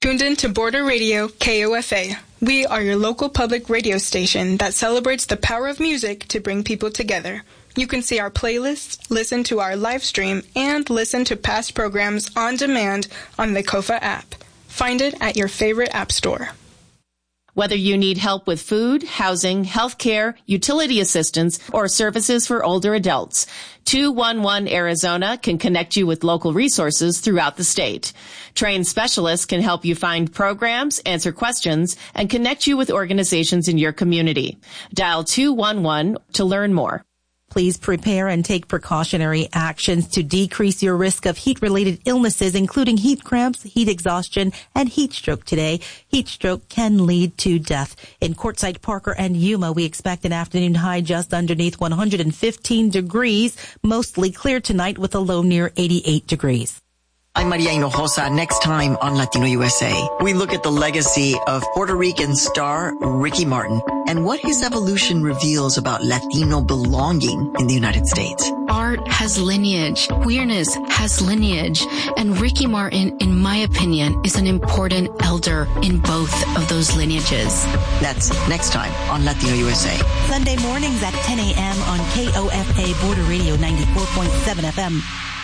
Tuned in to Border Radio, KOFA. We are your local public radio station that celebrates the power of music to bring people together. You can see our playlists, listen to our live stream, and listen to past programs on demand on the KOFA app. Find it at your favorite app store. Whether you need help with food, housing, healthcare, utility assistance, or services for older adults, 211 Arizona can connect you with local resources throughout the state. Trained specialists can help you find programs, answer questions, and connect you with organizations in your community. Dial 211 to learn more. Please prepare and take precautionary actions to decrease your risk of heat-related illnesses, including heat cramps, heat exhaustion, and heat stroke today. Heat stroke can lead to death. In Quartzsite, Parker, and Yuma, we expect an afternoon high just underneath 115 degrees, mostly clear tonight with a low near 88 degrees. I'm Maria Hinojosa. Next time on Latino USA, we look at the legacy of Puerto Rican star Ricky Martin and what his evolution reveals about Latino belonging in the United States. Art has lineage. Queerness has lineage. And Ricky Martin, in my opinion, is an important elder in both of those lineages. That's next time on Latino USA. Sunday mornings at 10 a.m. on KOFA Border Radio 94.7 FM.